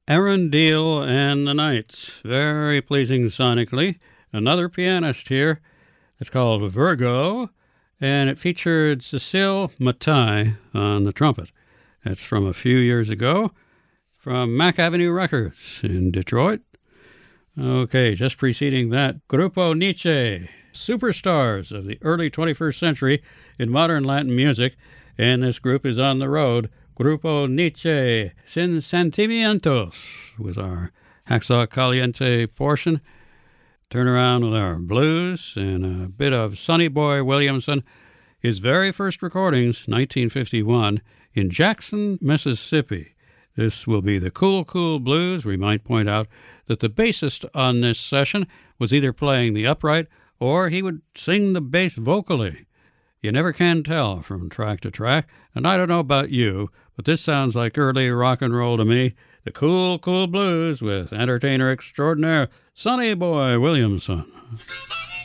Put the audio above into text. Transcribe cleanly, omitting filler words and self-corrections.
Arundel and the Knights. Very pleasing sonically. Another pianist here. It's called Virgo, and it featured Cecile Matai on the trumpet. That's from a few years ago, from Mack Avenue Records in Detroit. Okay, just preceding that, Grupo Nietzsche, superstars of the early 21st century in modern Latin music, and this group is on the road. Grupo Nietzsche, Sin Sentimientos, with our Hacksaw Caliente portion. Turn around with our blues and a bit of Sonny Boy Williamson. His very first recordings, 1951, in Jackson, Mississippi. This will be the Cool Cool Blues. We might point out that the bassist on this session was either playing the upright or he would sing the bass vocally. You never can tell from track to track, and I don't know about you, but this sounds like early rock and roll to me. The Cool Cool Blues with entertainer extraordinaire Sonny Boy Williamson.